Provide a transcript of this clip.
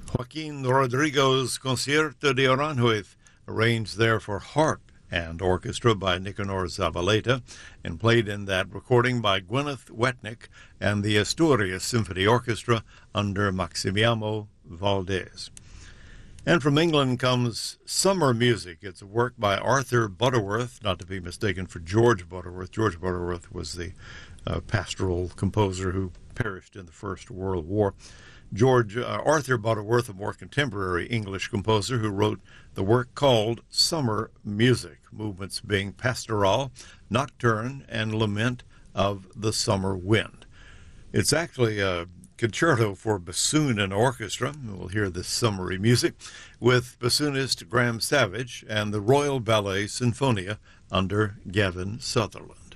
Joaquin Rodrigo's Concierto de Aranjuez, arranged there for harp and orchestra by Nicanor Zabaleta, and played in that recording by Gwyneth Wetnick and the Asturias Symphony Orchestra under Maximiano Valdez. And from England comes Summer Music. It's a work by Arthur Butterworth, not to be mistaken for George Butterworth. George Butterworth was the pastoral composer who perished in the First World War. Arthur Butterworth, a more contemporary English composer who wrote the work called Summer Music, movements being pastoral, nocturne, and lament of the summer wind. It's actually a concerto for bassoon and orchestra. We'll hear this summery music with bassoonist Graham Savage and the Royal Ballet Sinfonia under Gavin Sutherland.